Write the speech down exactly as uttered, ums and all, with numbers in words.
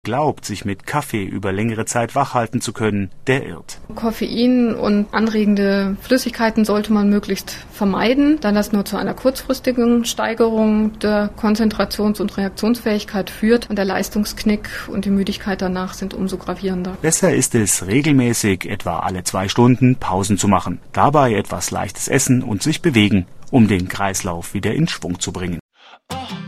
glaubt, sich mit Kaffee über längere Zeit wach halten zu können, der irrt. Koffein und anregende Flüssigkeiten sollte man möglichst vermeiden, da das nur zu einer kurzfristigen Steigerung der Konzentrations- und Reaktionsfähigkeit führt und der Leistungsknick und die Müdigkeit danach sind umso gravierender. Besser ist es, regelmäßig, etwa alle zwei Stunden, Pausen zu machen. Dabei etwas leichtes essen und sich bewegen, um den Kreislauf wieder in Schwung zu bringen.